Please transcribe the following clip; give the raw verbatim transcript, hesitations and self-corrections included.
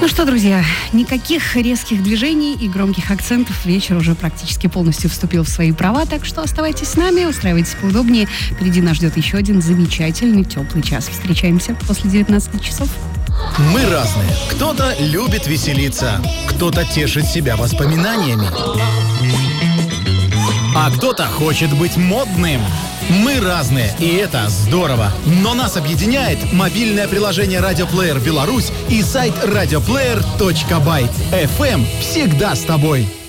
Ну что, друзья, никаких резких движений и громких акцентов. Вечер уже практически полностью вступил в свои права, так что оставайтесь с нами, устраивайтесь поудобнее. Впереди нас ждет еще один замечательный теплый час. Встречаемся после девятнадцати часов. Мы разные. Кто-то любит веселиться, кто-то тешит себя воспоминаниями, а кто-то хочет быть модным. Мы разные, и это здорово. Но нас объединяет мобильное приложение «Радиоплеер Беларусь» и сайт радиоплеер точка бай. эф эм всегда с тобой.